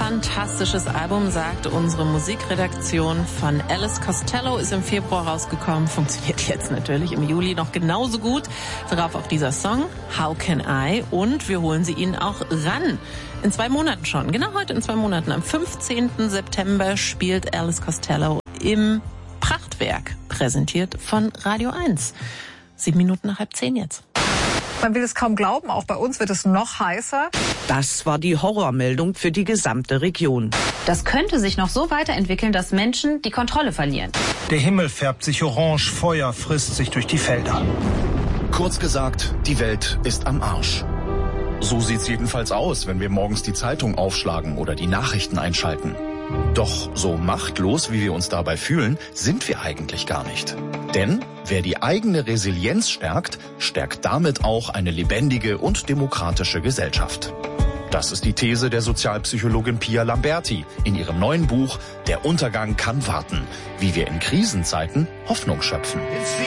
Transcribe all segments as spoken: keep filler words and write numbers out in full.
fantastisches Album, sagt unsere Musikredaktion. Von Elvis Costello, ist im Februar rausgekommen, funktioniert jetzt natürlich im Juli noch genauso gut. Darauf auch dieser Song, How Can I? Und wir holen sie Ihnen auch ran. In zwei Monaten schon, genau heute in zwei Monaten, am fünfzehnten September spielt Elvis Costello im Prachtwerk, präsentiert von Radio eins. Sieben Minuten nach halb zehn jetzt. Man will es kaum glauben, auch bei uns wird es noch heißer. Das war die Horrormeldung für die gesamte Region. Das könnte sich noch so weiterentwickeln, dass Menschen die Kontrolle verlieren. Der Himmel färbt sich orange, Feuer frisst sich durch die Felder. Kurz gesagt, die Welt ist am Arsch. So sieht's jedenfalls aus, wenn wir morgens die Zeitung aufschlagen oder die Nachrichten einschalten. Doch so machtlos, wie wir uns dabei fühlen, sind wir eigentlich gar nicht. Denn wer die eigene Resilienz stärkt, stärkt damit auch eine lebendige und demokratische Gesellschaft. Das ist die These der Sozialpsychologin Pia Lamberti in ihrem neuen Buch Der Untergang kann warten, wie wir in Krisenzeiten Hoffnung schöpfen.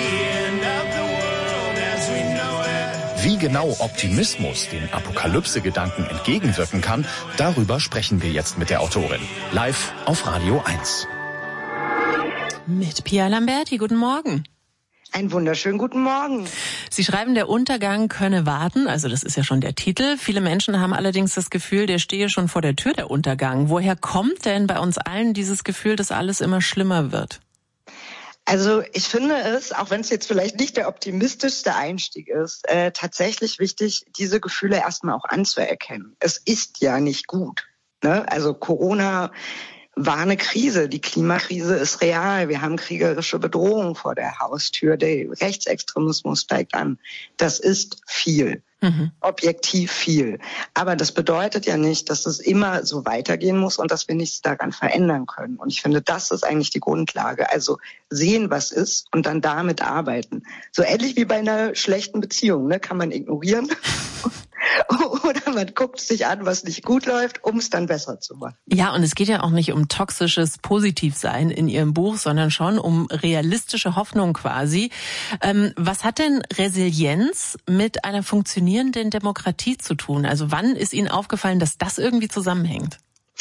Wie genau Optimismus den Apokalypse-Gedanken entgegenwirken kann, darüber sprechen wir jetzt mit der Autorin. Live auf Radio eins. Mit Pia Lamberti, guten Morgen. Einen wunderschönen guten Morgen. Sie schreiben, der Untergang könne warten, also das ist ja schon der Titel. Viele Menschen haben allerdings das Gefühl, der stehe schon vor der Tür, der Untergang. Woher kommt denn bei uns allen dieses Gefühl, dass alles immer schlimmer wird? Also ich finde es, auch wenn es jetzt vielleicht nicht der optimistischste Einstieg ist, äh, tatsächlich wichtig, diese Gefühle erstmal auch anzuerkennen. Es ist ja nicht gut, ne? Also Corona war eine Krise, die Klimakrise ist real, wir haben kriegerische Bedrohungen vor der Haustür, der Rechtsextremismus steigt an. Das ist viel. Mhm. Objektiv viel. Aber das bedeutet ja nicht, dass es immer so weitergehen muss und dass wir nichts daran verändern können. Und ich finde, das ist eigentlich die Grundlage. Also sehen, was ist und dann damit arbeiten. So ähnlich wie bei einer schlechten Beziehung, ne? Kann man ignorieren. Oder man guckt sich an, was nicht gut läuft, um es dann besser zu machen. Ja, und es geht ja auch nicht um toxisches Positivsein in Ihrem Buch, sondern schon um realistische Hoffnung quasi. Ähm, was hat denn Resilienz mit einer funktionierenden Demokratie zu tun? Also wann ist Ihnen aufgefallen, dass das irgendwie zusammenhängt?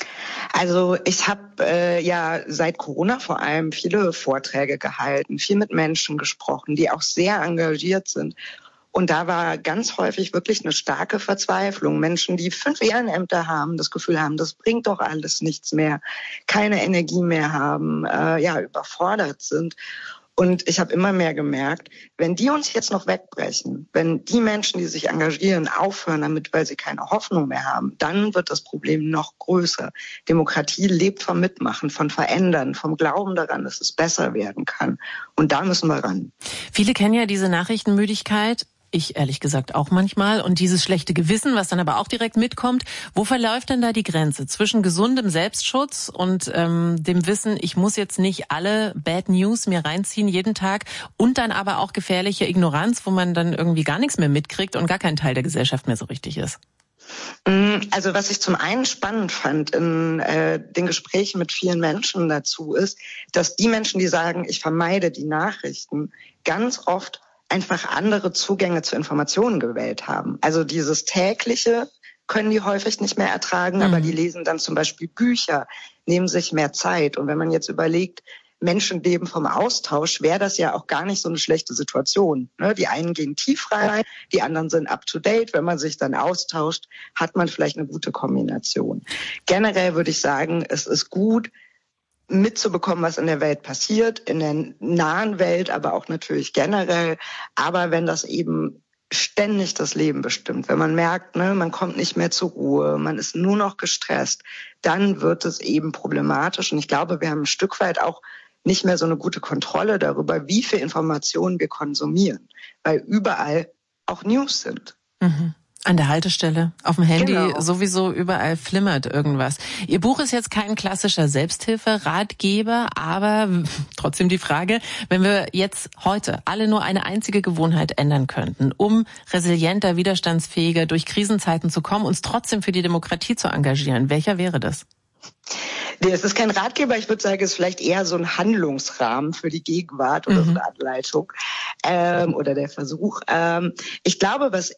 Also ich habe äh, ja seit Corona vor allem viele Vorträge gehalten, viel mit Menschen gesprochen, die auch sehr engagiert sind. Und da war ganz häufig wirklich eine starke Verzweiflung. Menschen, die fünf Ehrenämter haben, das Gefühl haben, das bringt doch alles nichts mehr, keine Energie mehr haben, äh, ja, überfordert sind. Und ich habe immer mehr gemerkt, wenn die uns jetzt noch wegbrechen, wenn die Menschen, die sich engagieren, aufhören damit, weil sie keine Hoffnung mehr haben, dann wird das Problem noch größer. Demokratie lebt vom Mitmachen, von Verändern, vom Glauben daran, dass es besser werden kann. Und da müssen wir ran. Viele kennen ja diese Nachrichtenmüdigkeit. Ich ehrlich gesagt auch manchmal. Und dieses schlechte Gewissen, was dann aber auch direkt mitkommt. Wo verläuft denn da die Grenze zwischen gesundem Selbstschutz und ähm, dem Wissen, ich muss jetzt nicht alle Bad News mir reinziehen jeden Tag und dann aber auch gefährliche Ignoranz, wo man dann irgendwie gar nichts mehr mitkriegt und gar kein Teil der Gesellschaft mehr so richtig ist? Also was ich zum einen spannend fand in äh, den Gesprächen mit vielen Menschen dazu ist, dass die Menschen, die sagen, ich vermeide die Nachrichten, ganz oft einfach andere Zugänge zu Informationen gewählt haben. Also dieses tägliche können die häufig nicht mehr ertragen, mhm. aber die lesen dann zum Beispiel Bücher, nehmen sich mehr Zeit. Und wenn man jetzt überlegt, Menschen leben vom Austausch, wäre das ja auch gar nicht so eine schlechte Situation. Ne? Die einen gehen tief rein, die anderen sind up to date. Wenn man sich dann austauscht, hat man vielleicht eine gute Kombination. Generell würde ich sagen, es ist gut, mitzubekommen, was in der Welt passiert, in der nahen Welt, aber auch natürlich generell. Aber wenn das eben ständig das Leben bestimmt, wenn man merkt, ne, man kommt nicht mehr zur Ruhe, man ist nur noch gestresst, dann wird es eben problematisch. Und ich glaube, wir haben ein Stück weit auch nicht mehr so eine gute Kontrolle darüber, wie viel Informationen wir konsumieren, weil überall auch News sind. Mhm. An der Haltestelle, auf dem Handy, genau. Sowieso überall flimmert irgendwas. Ihr Buch ist jetzt kein klassischer Selbsthilfe-Ratgeber, aber trotzdem die Frage, wenn wir jetzt heute alle nur eine einzige Gewohnheit ändern könnten, um resilienter, widerstandsfähiger durch Krisenzeiten zu kommen, uns trotzdem für die Demokratie zu engagieren, welcher wäre das? Nee, es ist kein Ratgeber, ich würde sagen, es ist vielleicht eher so ein Handlungsrahmen für die Gegenwart oder mhm. so eine Anleitung ähm, oder der Versuch. Ähm, ich glaube, was ich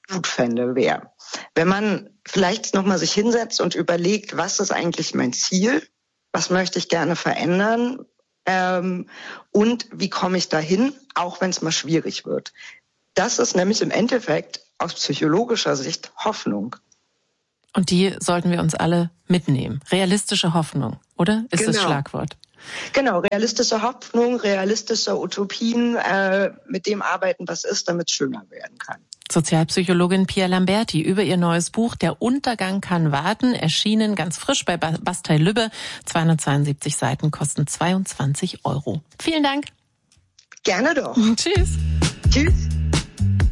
gut fände, wäre, wenn man vielleicht nochmal sich hinsetzt und überlegt, was ist eigentlich mein Ziel? Was möchte ich gerne verändern? Ähm, und wie komme ich dahin, auch wenn es mal schwierig wird? Das ist nämlich im Endeffekt aus psychologischer Sicht Hoffnung. Und die sollten wir uns alle mitnehmen. Realistische Hoffnung, oder? Ist genau. das Schlagwort. Genau, realistische Hoffnung, realistische Utopien, äh, mit dem arbeiten, was ist, damit es schöner werden kann. Sozialpsychologin Pia Lamberti über ihr neues Buch Der Untergang kann warten, erschienen ganz frisch bei Bastei Lübbe. zweihundertzweiundsiebzig Seiten, kosten zweiundzwanzig Euro. Vielen Dank. Gerne doch. Tschüss. Tschüss.